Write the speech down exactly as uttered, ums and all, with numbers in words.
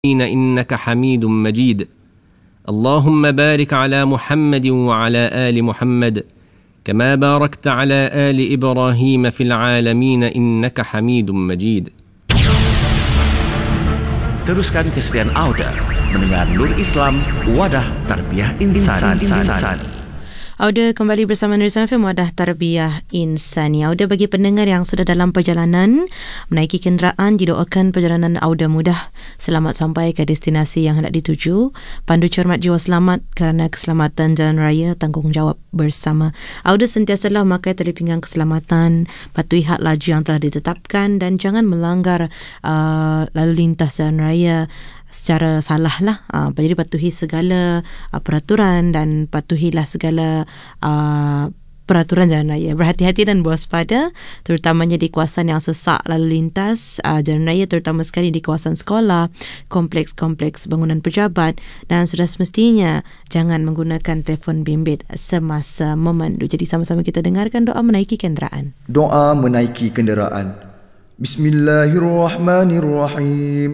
إنك حميد مجيد اللهم بارك على محمد وعلى آل محمد كما باركت على آل إبراهيم في العالمين إنك حميد مجيد. Teruskan kesediaan Auda mendengar Nur Islam, Wadah Tarbiyah Insan. Insan. Insan. Auda kembali bersama Nur Islam Film Wadah Tarbiyah Insani. Auda bagi pendengar yang sudah dalam perjalanan menaiki kenderaan, didoakan perjalanan Auda mudah, selamat sampai ke destinasi yang hendak dituju. Pandu cermat jiwa selamat kerana keselamatan jalan raya, tanggungjawab bersama. Auda sentiasalah memakai tali pinggang keselamatan, patuhi had laju yang telah ditetapkan dan jangan melanggar uh, lalu lintas jalan raya secara salah lah. Uh, jadi patuhi segala uh, peraturan dan patuhilah segala uh, peraturan jalan raya. Berhati-hati dan berwaspada, terutamanya di kawasan yang sesak lalu lintas uh, jalan raya, terutama sekali di kawasan sekolah, kompleks-kompleks bangunan pejabat, dan sudah semestinya jangan menggunakan telefon bimbit semasa memandu. Jadi sama-sama kita dengarkan doa menaiki kenderaan. Doa menaiki kenderaan. Bismillahirrahmanirrahim.